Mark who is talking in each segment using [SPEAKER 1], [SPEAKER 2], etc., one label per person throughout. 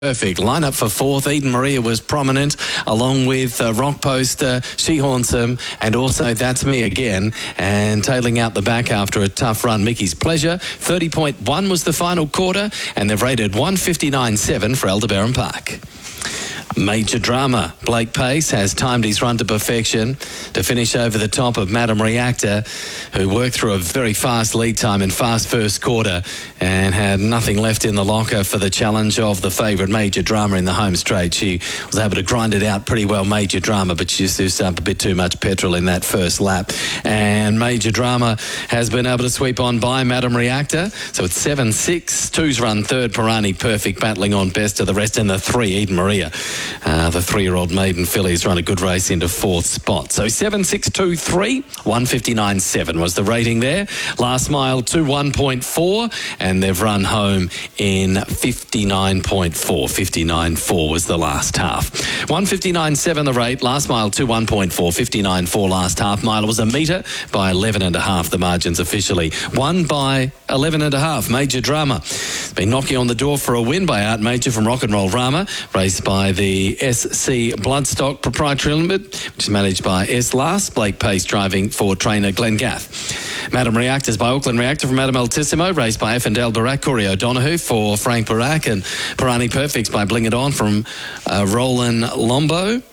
[SPEAKER 1] Perfect. Lineup for fourth. Eden Maria was prominent, along with Rock Poster, She Haunts Him, and also That's Me Again. And tailing out the back after a tough run, Mickey's Pleasure. 30.1 was the final quarter, and they've rated 159.7 for Aldebaran Park. Major Drama. Blake Pace has timed his run to perfection to finish over the top of Madam Reactor, who worked through a very fast lead time and fast first quarter and had nothing left in the locker for the challenge of the favourite Major Drama in the home straight. She was able to grind it out pretty well, Major Drama, but she just used up a bit too much petrol in that first lap. And Major Drama has been able to sweep on by Madam Reactor. So it's 7-6. Two's run third, Pirani Perfect battling on best of the rest, and the 3, Eden Maria. The 3-year-old maiden filly's run a good race into fourth spot. So 7-6-2-3, 159.7 was the rating there. Last mile 2-1.4, and they've run home in 59.4. 59.4 was the last half. 159.7 the rate. Last mile 2-1.4, 59.4 last half mile. It was a metre by 11.5. The margins officially won by 11.5. Major Drama been knocking on the door for a win by Art Major from Rock and Roll Rama, raced by the SC Bloodstock Proprietary Limited, which is managed by S. Last. Blake Pace driving for trainer Glenn Gaff. Madam Reactors by Auckland Reactor from Madam Altissimo, raced by Effendale Barak, Corey O'Donoghue for Frank Barak, and Pirani Perfects by Bling It On from Roland Lombo,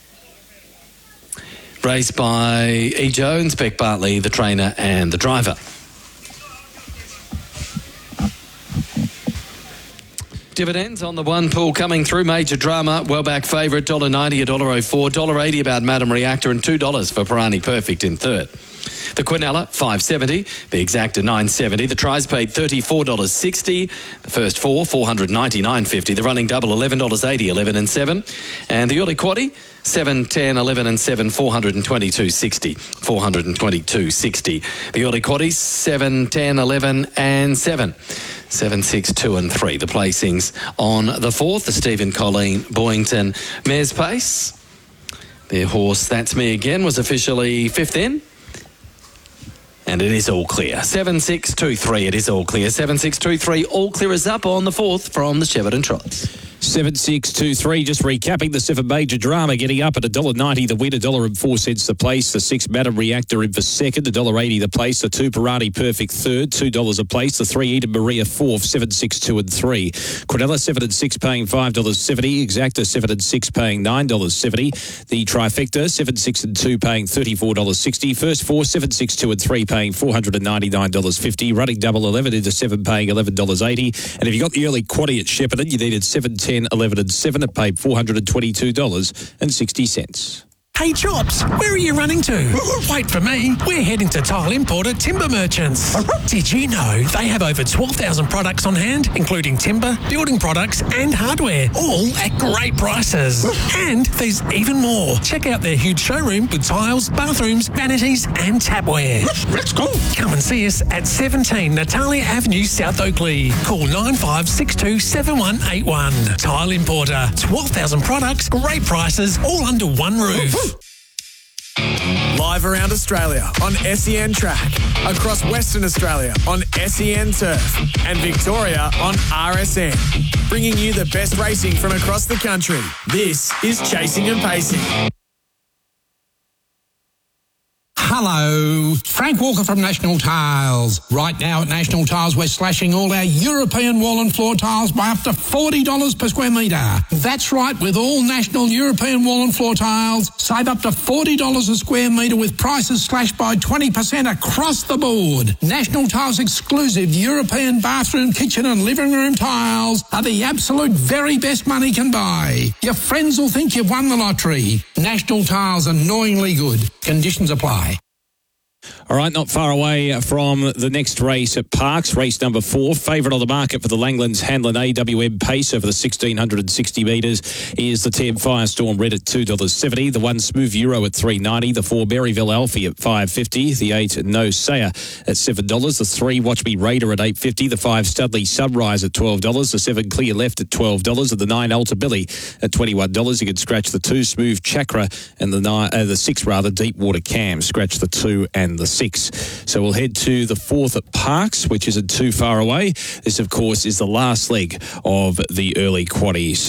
[SPEAKER 1] raced by E. Jones, Beck Bartley, the trainer and the driver. Dividends on the one pool coming through. Major Drama, well back favourite, $1.90, $1.04, $1.80 about Madam Reactor, and $2 for Pirani Perfect in third. The Quinella, $5.70. The Exacta, $9.70. The tries paid $34.60. The first four, $499.50. The running double, $11.80, 11 and 7. And the early quaddie, 7, 10, 11 and 7, $422.60. $422.60. The early quaddies, 7, 10, 11 and 7. 7, 6, 2 and 3. The placings on the fourth, the Stephen Colleen Boyington Mares Pace. Their horse, That's Me Again, was officially fifth in. And it is all clear. 7-6-2-3, it is all clear. 7-6-2-3, all clear is up on the fourth from the Cheverton Trots.
[SPEAKER 2] 7-6-2-3, just recapping the 7 Major Drama, getting up at $1.90 the win, $1.04 the place. The 6 Madam Reactor in for second, $1.80 the place. The 2 Pirani Perfect third, $2 a place. The 3 Eden Maria fourth, 7, 6, 2 and 3. Quinella 7 and 6 paying $5.70. Exacta 7 and 6 paying $9.70. The Trifecta 7, 6 and 2 paying $34.60. First 4 7, 6, 2 and 3 paying $499.50. Running double 11 into 7 paying $11.80. And if you got the early quaddie at Shepparton, you needed 7, 10, 11 and 7. It paid $422.60.
[SPEAKER 3] Hey Chops, where are you running to? Wait for me. We're heading to Tile Importer Timber Merchants. Did you know they have over 12,000 products on hand, including timber, building products and hardware, all at great prices. And there's even more. Check out their huge showroom with tiles, bathrooms, vanities and tapware. Let's go. Come and see us at 17 Natalia Avenue, South Oakley. Call 9562 7181. Tile Importer. 12,000 products, great prices, all under one roof.
[SPEAKER 4] Live around Australia on SEN Track, across Western Australia on SEN Turf, and Victoria on RSN, bringing you the best racing from across the country. This is Chasing and Pacing.
[SPEAKER 5] Hello, Frank Walker from National Tiles. Right now at National Tiles, we're slashing all our European wall and floor tiles by up to $40 per square metre. That's right, with all National European wall and floor tiles, save up to $40 a square metre with prices slashed by 20% across the board. National Tiles exclusive European bathroom, kitchen and living room tiles are the absolute very best money can buy. Your friends will think you've won the lottery. National Tiles, annoyingly good. Conditions apply.
[SPEAKER 2] All right, not far away from the next race at Parks, race number 4. Favourite on the market for the Langlands Hanlon AWM Pace over the 1,660 metres is the 10 Firestorm Red at $2.70. The 1 Smooth Euro at $3.90. The 4 Berryville Alfie at $5.50. The 8 No Sayer at $7. The 3 Watch Me Raider at $8.50. The 5 Studley Sunrise at $12. The 7 Clear Left at $12. And the 9 Alta Billy at $21. You can scratch the 2 Smooth Chakra and the 6 Deepwater Cam. Scratch the 2 and and the 6. So we'll head to the 4th at Parks, which isn't too far away. This, of course, is the last leg of the early quaddies.